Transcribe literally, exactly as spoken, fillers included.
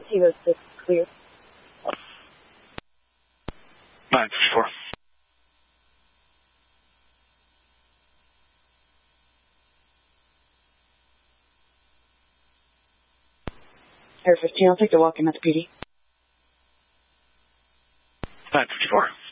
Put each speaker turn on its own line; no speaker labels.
Tango six, clear.
nine fifty-four.
Air fifteen, I'll take the walk-in at the P D.
nine fifty-four.